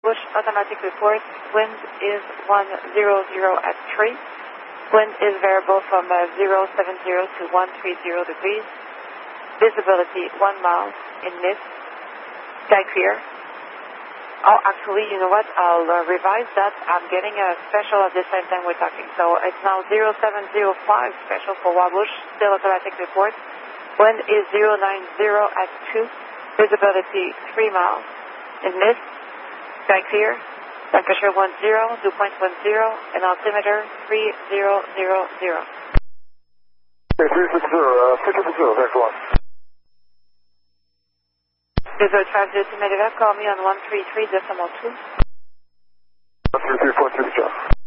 Bush automatic report. Wind is 100 at 3. Wind is variable from 070 to 130 degrees. Visibility 1 mile in mist. Sky clear. Oh, actually, you know what? I'll revise that. I'm getting a special at the same time we're talking. So it's now 0705 special for Wabush, still automatic report. Wind is 090 at 2. Visibility 3 miles in mist. Sky clear. Temperature 10, dew point 10, and altimeter 3000. Okay, 360, 600, Vector 1. Desert 50 altimeter, call me on 133.2. 133.2,